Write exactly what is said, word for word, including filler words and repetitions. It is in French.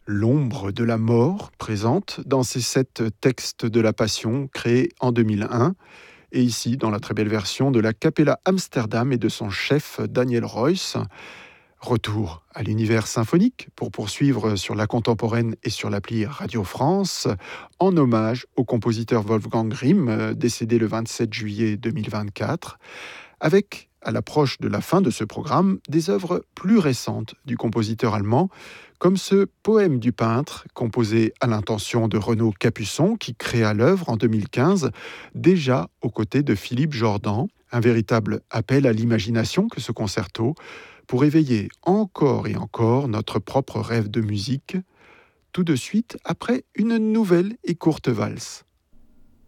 L'ombre de la mort présente dans ces sept textes de la Passion créés en deux mille un, et ici dans la très belle version de la Capella Amsterdam et de son chef Daniel Royce. Retour à l'univers symphonique pour poursuivre sur la contemporaine et sur l'appli Radio France, en hommage au compositeur Wolfgang Grimm, décédé le vingt-sept juillet deux mille vingt-quatre, avec, à l'approche de la fin de ce programme, des œuvres plus récentes du compositeur allemand, comme ce Poème du peintre, composé à l'intention de Renaud Capuçon, qui créa l'œuvre en deux mille quinze, déjà aux côtés de Philippe Jordan. Un véritable appel à l'imagination que ce concerto, pour éveiller encore et encore notre propre rêve de musique, tout de suite après une nouvelle et courte valse.